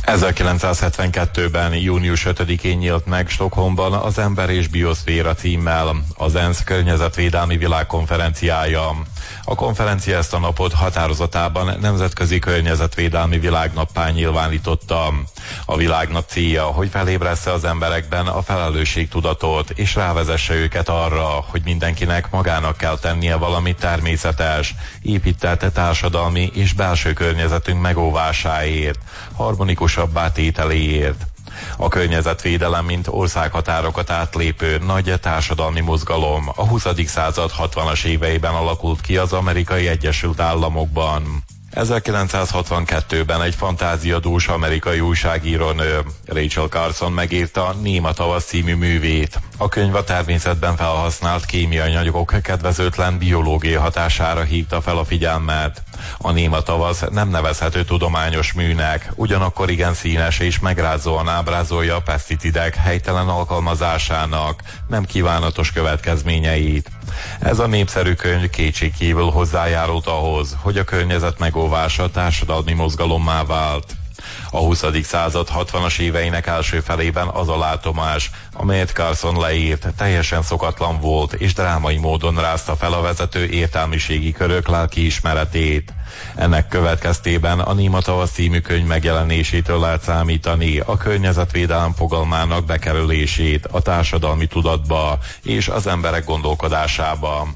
1972-ben június 5-én nyílt meg Stockholmban az Ember és Bioszféra címmel az ENSZ környezetvédelmi világkonferenciája. A konferencia ezt a napot határozatában Nemzetközi Környezetvédelmi Világnappá nyilvánította. A világnap célja, hogy felébressze az emberekben a felelősségtudatot, és rávezesse őket arra, hogy mindenkinek magának kell tennie valami természetes, épített társadalmi és belső környezetünk megóvásáért, harmonikusabbá tételéért. A környezetvédelem, mint országhatárokat átlépő nagy társadalmi mozgalom a 20. század 60-as éveiben alakult ki az Amerikai Egyesült Államokban. 1962-ben egy fantáziadús amerikai újságírónő, Rachel Carson megírta Néma tavasz című művét. A könyv a természetben felhasznált kémiai anyagok kedvezőtlen biológiai hatására hívta fel a figyelmet. A Néma tavasz nem nevezhető tudományos műnek, ugyanakkor igen színes és megrázóan ábrázolja a peszticidek helytelen alkalmazásának nem kívánatos következményeit. Ez a népszerű könyv kétségkívül hozzájárult ahhoz, hogy a környezet megóvása társadalmi mozgalommá vált. A 20. század 60-as éveinek első felében az a látomás, amelyet Carson leírt, teljesen szokatlan volt, és drámai módon rázta fel a vezető értelmiségi körök lelkiismeretét. Ennek következtében a Néma tavasz című könyv megjelenésétől lehet számítani a környezetvédelem fogalmának bekerülését a társadalmi tudatba és az emberek gondolkodásába.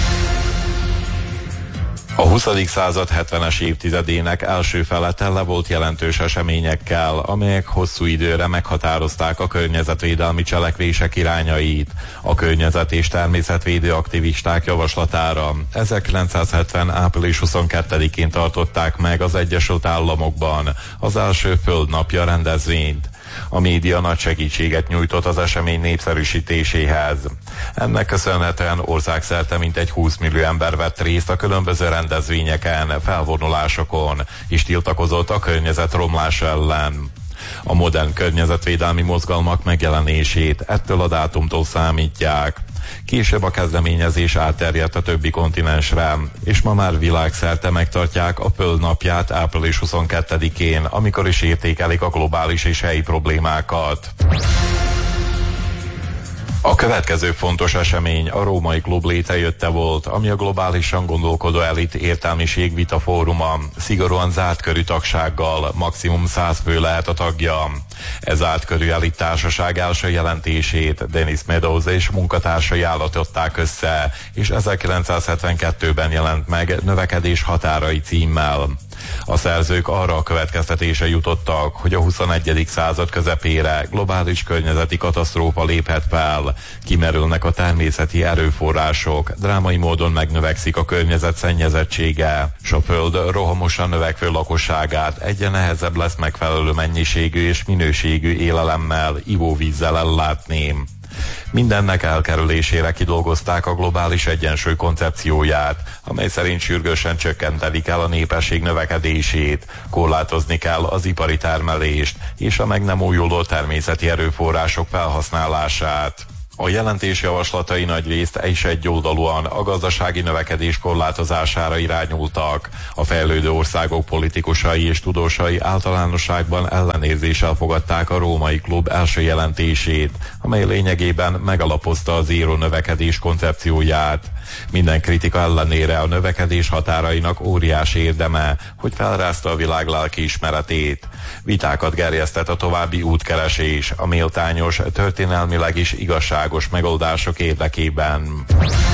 A 20. század 70-es évtizedének első fele tele volt jelentős eseményekkel, amelyek hosszú időre meghatározták a környezetvédelmi cselekvések irányait. A környezet- és természetvédő aktivisták javaslatára 1970. április 22-én tartották meg az Egyesült Államokban az első Földnapja rendezvényt. A média nagy segítséget nyújtott az esemény népszerűsítéséhez. Ennek köszönhetően országszerte mintegy 20 millió ember vett részt a különböző rendezvényeken, felvonulásokon, és tiltakozott a környezet romlása ellen. A modern környezetvédelmi mozgalmak megjelenését ettől a dátumtól számítják. Később a kezdeményezés átterjedt a többi kontinensre, és ma már világszerte megtartják a Földnapját április 22-én, amikor is értékelik a globális és helyi problémákat. A következő fontos esemény a Római Klub létrejötte volt, ami a globálisan gondolkodó elit értelmiség vitafóruma, szigorúan zárt körű tagsággal, maximum 100 fő lehet a tagja. Ez zárt körű elit társaság első jelentését Dennis Meadows és munkatársai állították össze, és 1972-ben jelent meg Növekedés határai címmel. A szerzők arra a következtetése jutottak, hogy a 21. század közepére globális környezeti katasztrófa léphet fel, kimerülnek a természeti erőforrások, drámai módon megnövekszik a környezet szennyezettsége, s a Föld rohamosan növekvő lakosságát egyre nehezebb lesz megfelelő mennyiségű és minőségű élelemmel, ivóvízzel ellátni. Mindennek elkerülésére kidolgozták a globális egyensúly koncepcióját, amely szerint sürgősen csökkenteni kell a népesség növekedését, korlátozni kell az ipari termelést és a meg nem újuló természeti erőforrások felhasználását. A jelentés javaslatai nagyrészt is egyoldalúan a gazdasági növekedés korlátozására irányultak. A fejlődő országok politikusai és tudósai általánosságban ellenérzéssel fogadták a Római Klub első jelentését, amely lényegében megalapozta a zéró növekedés koncepcióját. Minden kritika ellenére a növekedés határainak óriási érdeme, hogy felrázta a világ lelkiismeretét. Vitákat gerjesztett a további útkeresés, a méltányos, történelmileg is igazságos megoldások érdekében.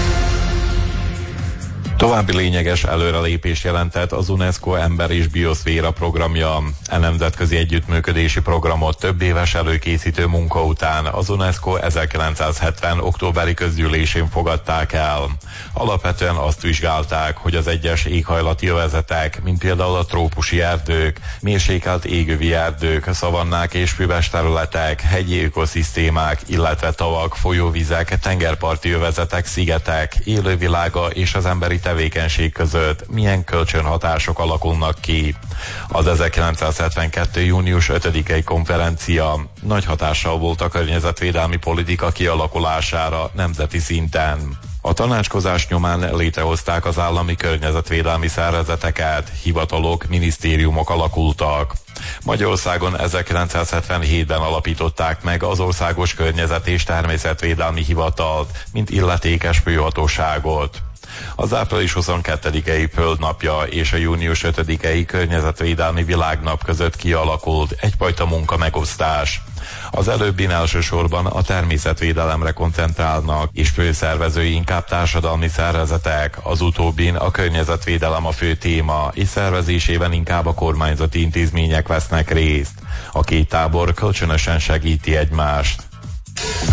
További lényeges előrelépést jelentett az UNESCO Ember és Bioszféra programja. A nemzetközi együttműködési programot több éves előkészítő munka után az UNESCO 1970. októberi közgyűlésén fogadták el. Alapvetően azt vizsgálták, hogy az egyes éghajlati övezetek, mint például a trópusi erdők, mérsékelt égövi erdők, szavannák és füves területek, hegyi ökoszisztémák, illetve tavak, folyóvizek, tengerparti övezetek, szigetek, élővilága és az emberi tevékenység között milyen kölcsönhatások alakulnak ki. Az 1972. június 5-i konferencia nagy hatással volt a környezetvédelmi politika kialakulására nemzeti szinten. A tanácskozás nyomán létrehozták az állami környezetvédelmi szervezeteket, hivatalok, minisztériumok alakultak. Magyarországon 1977-ben alapították meg az Országos Környezet- és Természetvédelmi Hivatalt, mint illetékes főhatóságot. Az április 22-i Földnapja és a június 5-i Környezetvédelmi Világnap között kialakult egyfajta munkamegosztás. Az előbbin elsősorban a természetvédelemre koncentrálnak, és főszervezői inkább társadalmi szervezetek, az utóbbin a környezetvédelem a fő téma, és szervezésében inkább a kormányzati intézmények vesznek részt. A két tábor kölcsönösen segíti egymást.